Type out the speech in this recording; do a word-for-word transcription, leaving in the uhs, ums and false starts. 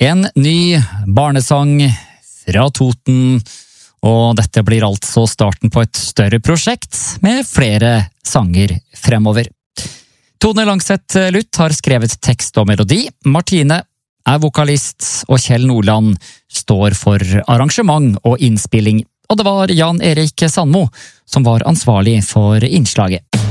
En ny barnesang fra Toten, og dette blir altså starten på et større prosjekt med flere sanger fremover. Tone Langseth Luth har skrevet tekst og melodi, Martine er vokalist, og Kjell Nordland står for arrangement og innspilling, og det var Jan Erik Sandmo som var ansvarlig for innslaget.